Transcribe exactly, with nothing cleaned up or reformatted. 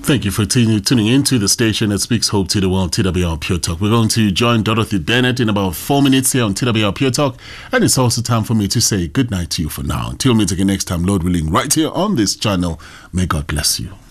Thank you for tuning, tuning into the station that speaks hope to the world, T W R Pure Talk. We're going to join Dorothy Bennett in about four minutes here on T W R Pure Talk. And it's also time for me to say good night to you for now. Until we meet again next time, Lord willing, right here on this channel. May God bless you.